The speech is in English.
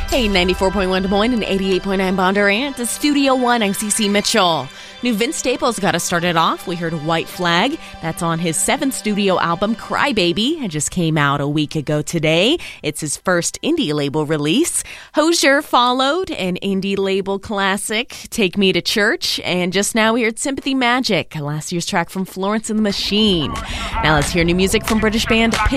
Hey, 94.1 Des Moines and 88.9 Bondurant. It's Studio One. I'm CeCe Mitchell. New Vince Staples got us started off. We heard White Flag. That's on his 7th studio album, Crybaby. It just came out a week ago today. It's his first indie label release. Hozier followed, an indie label classic, Take Me to Church. And just now we heard Sympathy Magic, last year's track from Florence and the Machine. Now let's hear new music from British band